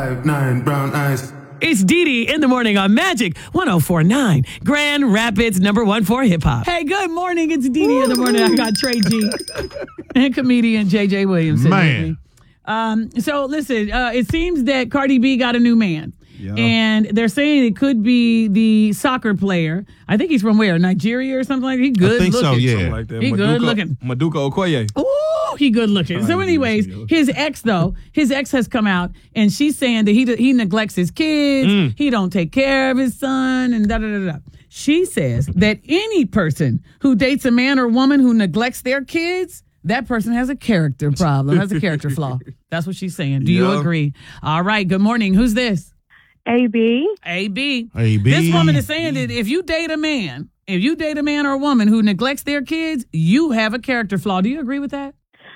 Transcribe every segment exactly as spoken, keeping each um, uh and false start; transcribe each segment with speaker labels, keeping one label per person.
Speaker 1: Five, nine, brown eyes.
Speaker 2: It's Dee Dee in the morning on Magic one oh four point nine, Grand Rapids number one for hip hop. Hey, good morning. It's Dee Dee in the morning. I got Trey G and comedian J J Williams.
Speaker 3: Man.
Speaker 2: Um, so listen, uh, it seems that Cardi B got a new man.
Speaker 3: Yeah.
Speaker 2: And they're saying it could be the soccer player. I think he's from where? Nigeria or something like that? He good
Speaker 3: I think
Speaker 2: looking.
Speaker 3: so, yeah.
Speaker 4: Something like that.
Speaker 2: He
Speaker 4: Maduka,
Speaker 2: good looking.
Speaker 4: Maduka Okoye.
Speaker 2: Ooh, he good looking. So,
Speaker 4: I
Speaker 2: anyways,
Speaker 4: didn't see
Speaker 2: his ex though, his ex has come out and she's saying that he he neglects his kids,
Speaker 4: Mm.
Speaker 2: he don't take care of his son, and da da da da. She says that any person who dates a man or woman who neglects their kids, that person has a character problem, has a character flaw. That's what she's saying. Do you
Speaker 4: Yeah.
Speaker 2: agree? All right. Good morning. Who's this?
Speaker 5: A B.
Speaker 2: A B.
Speaker 3: A B.
Speaker 2: This woman is saying that if you date a man, if you date a man or a woman who neglects their kids, you have a character flaw. Do you agree with that?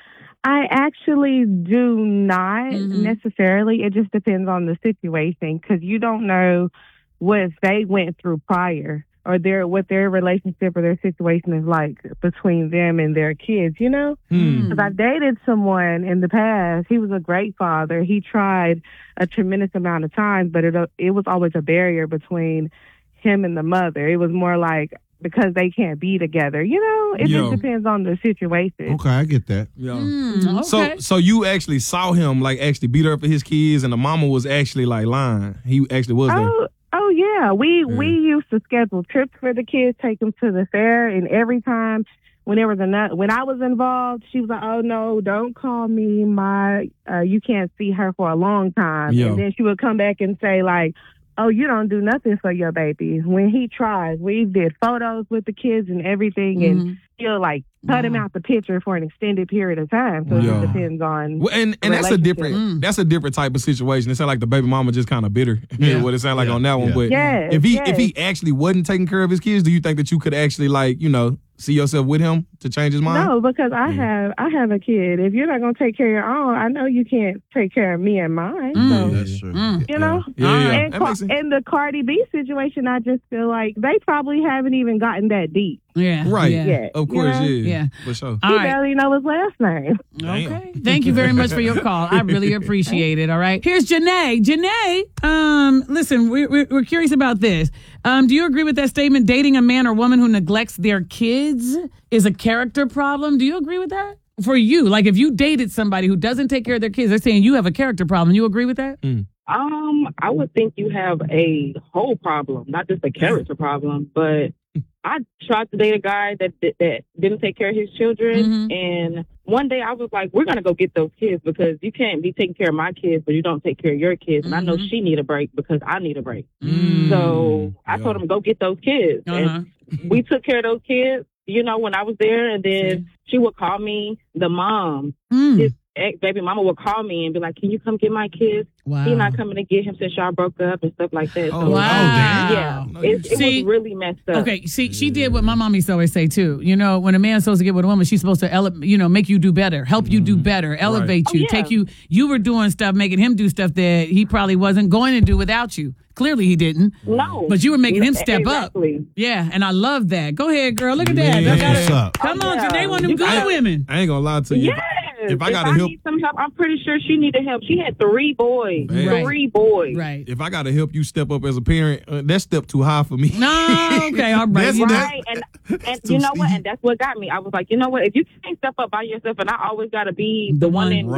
Speaker 5: I actually do not
Speaker 2: Mhm.
Speaker 5: necessarily. It just depends on the situation because you don't know what they went through prior or their what their relationship or their situation is like between them and their kids, you know?
Speaker 4: Hmm.
Speaker 5: Because I dated someone in the past. He was a great father. He tried a tremendous amount of times, but it it was always a barrier between him and the mother. It was more like because they can't be together, you know? It
Speaker 4: Yeah.
Speaker 5: just depends on the situation.
Speaker 3: Okay, I get that.
Speaker 4: Yeah.
Speaker 2: Mm, okay.
Speaker 4: So, so you actually saw him like actually beat up for his kids, and the mama was actually like lying. He actually was there.
Speaker 5: Oh, oh yeah. We
Speaker 4: Yeah.
Speaker 5: we used to schedule trips for the kids, take them to the fair, and every time when there was a when I was involved, she was like, "Oh no, don't call me. My uh, you can't see her for a long time."
Speaker 4: Yeah.
Speaker 5: And then she would come back and say like, "Oh, you don't do nothing for your baby." When he tries, we did photos with the kids and everything, and
Speaker 2: Mhm.
Speaker 5: he'll like cut him
Speaker 2: Wow.
Speaker 5: out the picture for an extended period of time. So it
Speaker 4: Yeah.
Speaker 5: just depends on.
Speaker 4: Well, and and that's a
Speaker 5: relationship.
Speaker 4: different
Speaker 2: Mm.
Speaker 4: that's a different type of situation. It sounds like the baby mama just kind of bitter.
Speaker 3: Yeah.
Speaker 4: What it sounds like
Speaker 3: Yeah.
Speaker 4: on that one.
Speaker 3: Yeah.
Speaker 4: But
Speaker 5: Yes,
Speaker 4: if he
Speaker 5: yes.
Speaker 4: if he actually wasn't taking care of his kids, do you think that you could actually like you know see yourself with him to change his mind?
Speaker 5: No, because I
Speaker 4: Yeah.
Speaker 5: have I have a kid. If you're not gonna take care of your own, I know you can't take care of me and mine.
Speaker 2: Mm.
Speaker 5: So
Speaker 3: That's true.
Speaker 2: Mm.
Speaker 5: you know,
Speaker 4: Yeah, yeah.
Speaker 5: and
Speaker 4: That
Speaker 5: Car-
Speaker 4: makes sense.
Speaker 5: in the Cardi B situation, I just feel like they probably haven't even gotten that deep.
Speaker 2: Yeah.
Speaker 4: Right.
Speaker 2: Yeah.
Speaker 5: Yeah.
Speaker 4: Of course,
Speaker 5: You know?
Speaker 4: yeah.
Speaker 2: Yeah.
Speaker 4: For sure.
Speaker 2: All
Speaker 5: He
Speaker 2: right.
Speaker 5: barely know his last name.
Speaker 2: Okay. Thank you very much for your call. I really appreciate it. All right. Here's Janae. Janae, um, listen, we're, we're, we're curious about this. Um, do you agree with that statement? Dating a man or woman who neglects their kids is a character problem. Do you agree with that? For you, like if you dated somebody who doesn't take care of their kids, they're saying you have a character problem. You agree with that?
Speaker 6: Um, I would think you have a whole problem, not just a character problem. But I tried to date a guy that that, that didn't take care of his children,
Speaker 2: Mhm.
Speaker 6: and one day I was like, "We're gonna go get those kids because you can't be taking care of my kids, but you don't take care of your kids." And I know
Speaker 2: Mhm.
Speaker 6: she need a break because I need a break.
Speaker 2: Mm.
Speaker 6: So I
Speaker 4: Yeah.
Speaker 6: told him go get those kids,
Speaker 2: Uh-huh.
Speaker 6: and we took care of those kids. You know, when I was there, and then she would call me, the mom,
Speaker 2: Mm.
Speaker 6: his ex baby mama would call me and be like, "Can you come get my kids?
Speaker 2: Wow.
Speaker 6: He not coming to get him since y'all broke up and stuff like that."
Speaker 4: Oh,
Speaker 6: So,
Speaker 2: Wow.
Speaker 6: yeah,
Speaker 4: No,
Speaker 6: it, it
Speaker 2: See-
Speaker 6: was really messed up.
Speaker 2: Okay, see, she did what my mom used to always say too. You know, when a man's supposed to get with a woman, she's supposed to, ele- you know, make you do better, help you do better, elevate
Speaker 6: Oh,
Speaker 2: you,
Speaker 6: yeah.
Speaker 2: take you. You were doing stuff, making him do stuff that he probably wasn't going to do without you. Clearly, he didn't.
Speaker 6: No,
Speaker 2: But you were making him step
Speaker 6: exactly.
Speaker 2: up. Yeah, and I love that. Go ahead, girl. Look at that.
Speaker 4: Yeah.
Speaker 2: I gotta-
Speaker 3: What's up?
Speaker 2: Come on,
Speaker 6: Yeah.
Speaker 2: Janae, one of them
Speaker 6: You
Speaker 2: good
Speaker 6: gotta-
Speaker 2: women.
Speaker 4: I ain't gonna lie to you.
Speaker 6: Yes.
Speaker 4: If I gotta
Speaker 6: I
Speaker 4: help-
Speaker 6: need some help, I'm pretty sure she needed help. She had three boys.
Speaker 4: Right.
Speaker 6: Three boys.
Speaker 2: Right.
Speaker 4: If I gotta help you step up as a parent, uh, that's step too high for me.
Speaker 2: No, okay, all right.
Speaker 4: That's-
Speaker 2: You know-
Speaker 6: Right, and and
Speaker 4: too
Speaker 6: you know what?
Speaker 4: steep.
Speaker 6: And that's what got me. I was like, you know what? If you can't step up by yourself, and I always got to be the,
Speaker 2: The
Speaker 6: one
Speaker 2: one.
Speaker 6: in